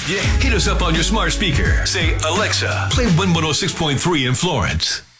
Yeah. Hit us up on your smart speaker. Say, Alexa, play 106.3 in Florence.